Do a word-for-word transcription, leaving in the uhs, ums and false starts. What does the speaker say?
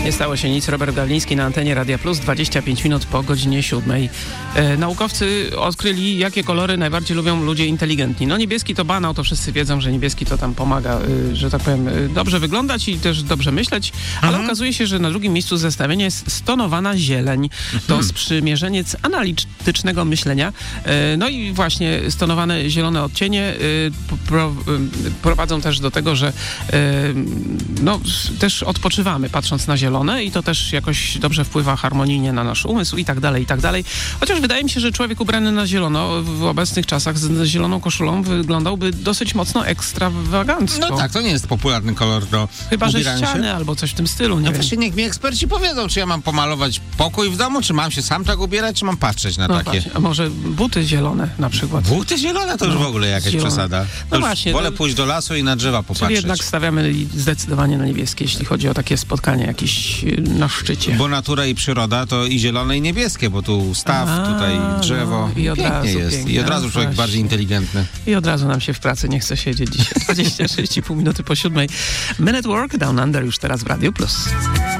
Nie stało się nic. Robert Gawliński na antenie Radia Plus, dwadzieścia pięć minut po godzinie siódmej. E, naukowcy odkryli, jakie kolory najbardziej lubią ludzie inteligentni. No niebieski to banał, to wszyscy wiedzą, że niebieski to tam pomaga, y, że tak powiem, y, dobrze wyglądać i też dobrze myśleć, ale mhm. okazuje się, że na drugim miejscu zestawienia jest stonowana zieleń. To mhm. sprzymierzeniec analitycznego myślenia. E, no i właśnie stonowane zielone odcienie y, pro, y, prowadzą też do tego, że y, no, też odpoczywamy patrząc na zielone i to też jakoś dobrze wpływa harmonijnie na nasz umysł i tak dalej, i tak dalej. Chociaż wydaje mi się, że człowiek ubrany na zielono w obecnych czasach z zieloną koszulą wyglądałby dosyć mocno ekstrawagancko. No tak, to nie jest popularny kolor do Chyba, że ubierania ściany się. Albo coś w tym stylu, nie No wiem. właśnie niech mi eksperci powiedzą, czy ja mam pomalować pokój w domu, czy mam się sam tak ubierać, czy mam patrzeć na no takie. Właśnie. A może buty zielone na przykład. Buty zielone to już no, w ogóle jakaś zielone. przesada. No już właśnie. Wolę to... pójść do lasu i na drzewa popatrzeć. Czyli jednak stawiamy zdecydowanie na niebieskie, jeśli chodzi o takie spotkanie jakieś na szczycie. Bo natura i przyroda to i zielone, i niebieskie, bo tu staw, A, tutaj drzewo. no, i od pięknie razu, jest. pięknie. I od razu człowiek Właśnie. bardziej inteligentny. I od razu nam się w pracy nie chce siedzieć dzisiaj. dwadzieścia sześć i pół minuty po siódmej. Men at Work, Down Under już teraz w Radiu Plus.